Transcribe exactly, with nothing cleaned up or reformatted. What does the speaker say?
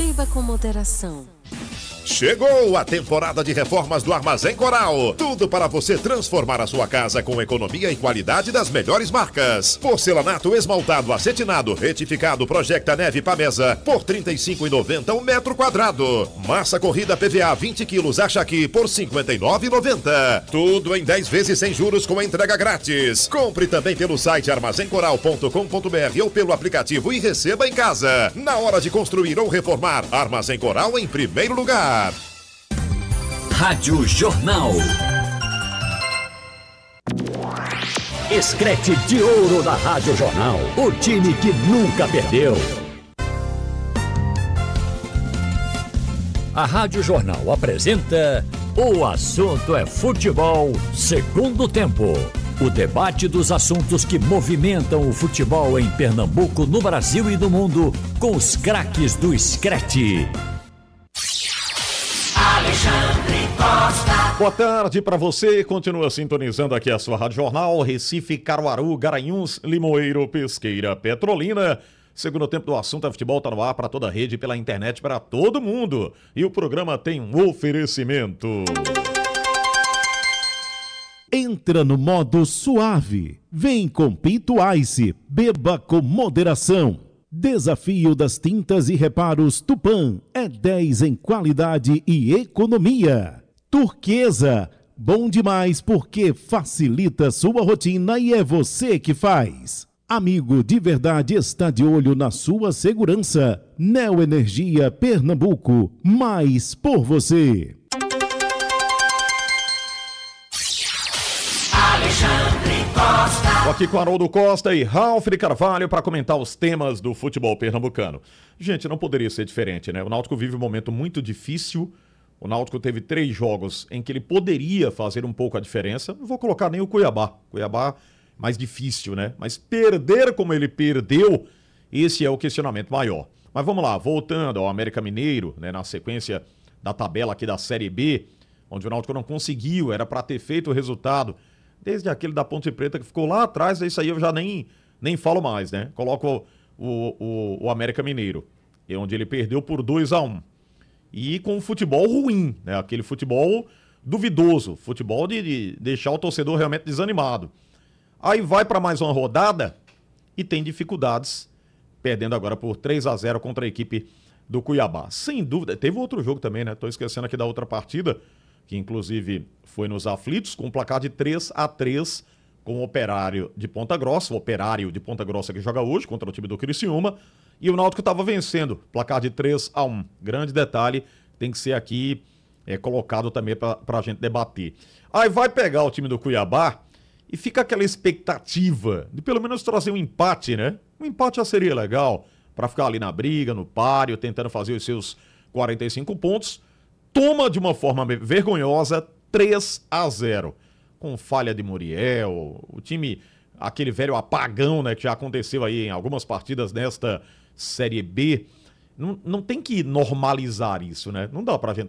Beba com moderação. Chegou a temporada de reformas do Armazém Coral. Tudo para você transformar a sua casa com economia e qualidade das melhores marcas. Porcelanato esmaltado, acetinado, retificado, Projecta Neve Pamesa por trinta e cinco reais e noventa centavos o metro quadrado. Massa corrida P V A vinte quilos Achaqui por cinquenta e nove reais e noventa centavos. Tudo em dez vezes sem juros com entrega grátis. Compre também pelo site armazém coral ponto com ponto br ou pelo aplicativo e receba em casa. Na hora de construir ou reformar, Armazém Coral em primeiro lugar. Rádio Jornal. Escrete de ouro da Rádio Jornal. O time que nunca perdeu. A Rádio Jornal apresenta O Assunto é Futebol, segundo tempo. O debate dos assuntos que movimentam o futebol em Pernambuco, no Brasil e no mundo, com os craques do Escrete. Alexandre Costa. Boa tarde para você, continua sintonizando aqui a sua Rádio Jornal, Recife, Caruaru, Garanhuns, Limoeiro, Pesqueira, Petrolina. Segundo tempo do Assunto é Futebol tá no ar para toda a rede, pela internet, para todo mundo. E o programa tem um oferecimento. Entra no modo suave. Vem com Pinto Ice. Beba com moderação. Desafio das tintas e reparos Tupã é dez em qualidade e economia. Turquesa, bom demais porque facilita sua rotina e é você que faz. Amigo de verdade está de olho na sua segurança. Neoenergia Pernambuco, mais por você. Alexandre Costa. Estou aqui com Haroldo Costa e Ralf de Carvalho para comentar os temas do futebol pernambucano. Gente, não poderia ser diferente, né? O Náutico vive um momento muito difícil. O Náutico teve três jogos em que ele poderia fazer um pouco a diferença. Não vou colocar nem o Cuiabá. Cuiabá mais difícil, né? Mas perder como ele perdeu, esse é o questionamento maior. Mas vamos lá, voltando ao América Mineiro, né? Na sequência da tabela aqui da Série B, onde o Náutico não conseguiu, era para ter feito o resultado. Desde aquele da Ponte Preta que ficou lá atrás, isso aí eu já nem, nem falo mais, né? Coloco o, o, o América Mineiro, onde ele perdeu por dois a um. E com um futebol ruim, né? Aquele futebol duvidoso, futebol de, de deixar o torcedor realmente desanimado. Aí vai para mais uma rodada e tem dificuldades, perdendo agora por três a zero contra a equipe do Cuiabá. Sem dúvida, teve outro jogo também, né? Tô esquecendo aqui da outra partida, que inclusive foi nos aflitos, com um placar de três a três com o Operário de Ponta Grossa, o Operário de Ponta Grossa que joga hoje contra o time do Criciúma, e o Náutico estava vencendo, placar de três a um. Grande detalhe, tem que ser aqui é, colocado também para a gente debater. Aí vai pegar o time do Cuiabá e fica aquela expectativa de pelo menos trazer um empate, né? Um empate já seria legal, para ficar ali na briga, no páreo, tentando fazer os seus quarenta e cinco pontos. Toma de uma forma vergonhosa três a zero. Com falha de Muriel, o time, aquele velho apagão, né, que já aconteceu aí em algumas partidas nesta Série B. Não, não tem que normalizar isso, né? Não dá pra gente